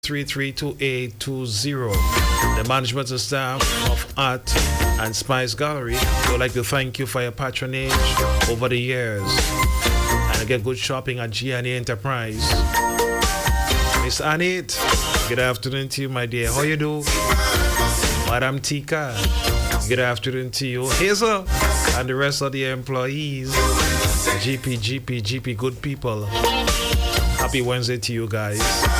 0332820. The management and staff of Art and Spice Gallery would like to thank you for your patronage over the years. And get good shopping at G&A Enterprise. Miss Anit, good afternoon to you, my dear. How you do? Madam Tika, good afternoon to you. Hazel and the rest of the employees. GP, good people. Happy Wednesday to you guys.